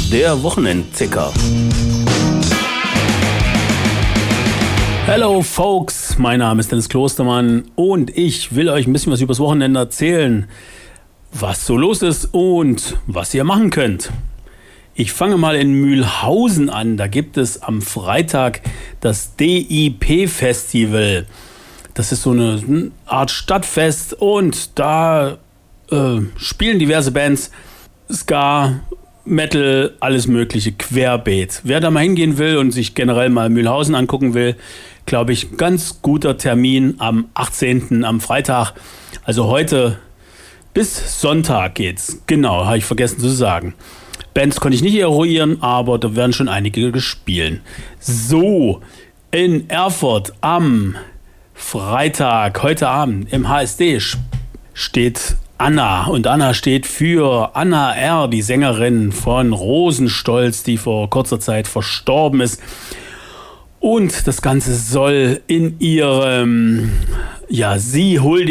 Der Wochenendticker. Hello folks, mein Name ist Dennis Klostermann und ich will euch ein bisschen was übers Wochenende erzählen, was so los ist und was ihr machen könnt. Ich fange mal in Mühlhausen an, da gibt es am Freitag das DIP-Festival. Das ist so eine Art Stadtfest und da spielen diverse Bands, Ska, Metal, alles mögliche, querbeet. Wer da mal hingehen will und sich generell mal Mühlhausen angucken will, glaube ich, ganz guter Termin am 18. am Freitag. Also heute bis Sonntag geht's. Genau, habe ich vergessen zu sagen. Bands konnte ich nicht eruieren, aber da werden schon einige gespielt. So, in Erfurt am Freitag, heute Abend, im HSD steht Anna. Und Anna steht für Anna R., die Sängerin von Rosenstolz, die vor kurzer Zeit verstorben ist. Und das Ganze soll in ihrem, sie huldigt